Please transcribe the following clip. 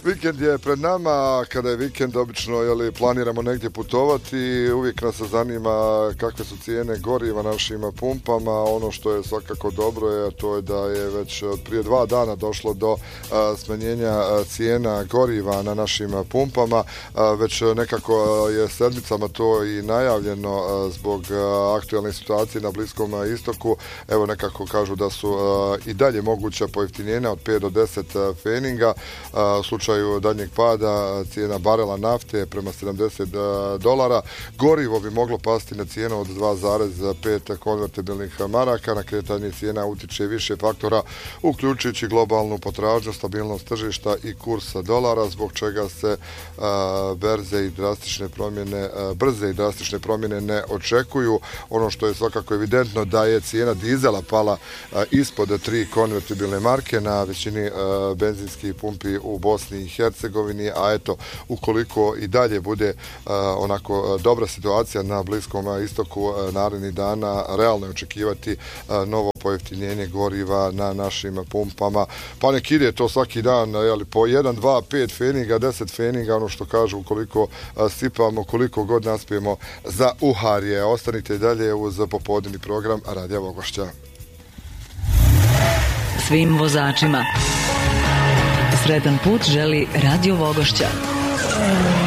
Vikend je pred nama, kada je vikend obično planiramo negdje putovati, uvijek nas zanima kakve su cijene goriva našim pumpama. Ono što je svakako dobro je to je da je već prije 2 dana došlo do smanjenja cijena goriva na našim pumpama. Već nekako je sedmicama to i najavljeno zbog aktualne situacije na Bliskom istoku. Evo nekako kažu da su i dalje moguća pojeftinjenja od 5 do 10 feninga. U slučaju daljnjeg pada cijena barela nafte prema $70. Gorivo bi moglo pasti na cijenu od 2,5 konvertibilnih maraka. Na kretanje cijena utječe više faktora, uključujući globalnu potražnju, stabilnost tržišta i kursa dolara, zbog čega se brze i drastične promjene ne očekuju. Ono što je svakako evidentno da je cijena dizela pala ispod 3 konvertibilne marke na većini benzinskih pumpi u Bosni i Hercegovini, a eto, ukoliko i dalje bude onako dobra situacija na Bliskom istoku narednih dana, realno je očekivati novo pojeftinjenje goriva na našim pumpama. Pa nek ide to svaki dan, po 1, 2, 5 feninga, 10 feninga, ono što kažu, ukoliko sipamo, koliko god naspijemo za uharje. Ostanite dalje uz popodnevni program Radija Vogošća. Svim vozačima sretan put želi Radio Vogošća.